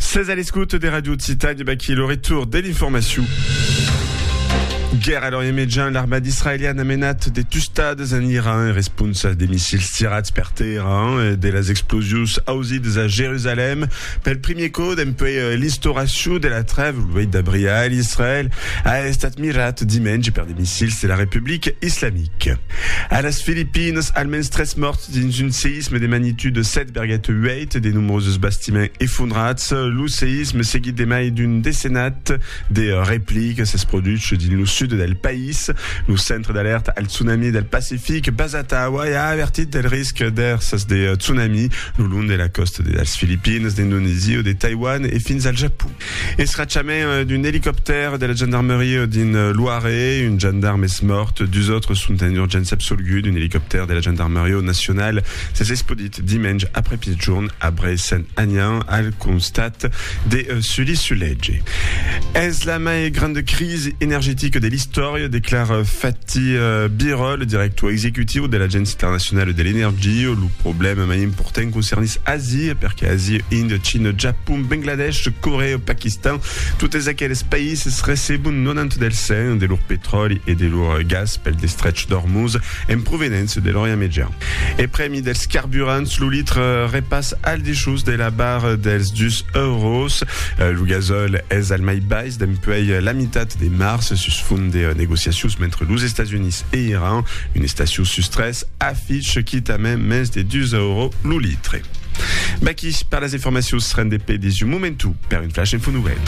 16 à l'escoute des radios Titane, qui est le retour de l'information. Guerre à l'Orient Médian, l'armée israélienne amenat des tustades en Iran, responsable des missiles tirats per Téhéran, de las explosius ausides à Jérusalem. Pel premier code, un peu l'instauration de la trêve, d'Abrial, Israël, a estat mirat dimanche per des missiles de la République islamique. À las Philippines, almenys 13 morts dans un séisme de magnitude 7,8, des nombreux bâtiments effondrats. Le séisme seguit des mailles d'une décennate, des répliques, ça se produit dans le sud del país. Le centre d'alerte al tsunami del Pacifique, basat a Hawaii, a avertit del risque d'ers de tsunami le long de la coste de las Philippines, d'Indonésie, de Taïwan et fins al Japon. Et srachament d'un hélicoptère de la gendarmerie d'une Loiret, une gendarme est morte, deux autres sont en urgence absolue d'un hélicoptère de la gendarmerie nationale. C'est expodit dimanche après Piedjourne à Bray-Saint-Agnan al constat des Sully-Sulege. Est la mai grande crise énergétique de l'histoire, déclare Fatih Birol, directeur exécutif de l'Agence internationale de l'énergie. Le problème mai important concerne Asie, perché Asie, Inde, Chine, Japon, Bangladesh, Corée, Pakistan, tous aquells pays receben 90% de leur pétrole et de leur gaz pel des stretch d'Hormuz en provenance de l'Orient Médian. Et premi dels carburants, le litre repasse al des de la barre dels 10 euros. Le gazole est al mai baix d'empeuil la mitat de mars sus fond des négociations entre les États-Unis et Iran. Une station sous stress affiche qui t'a même de 10 euros le litre. Baki, par les informations seraient des pays des momentu, per une flash info nouvelle.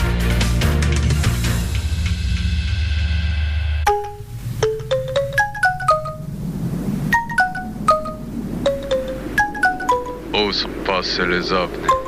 Où sont passés les ovnis?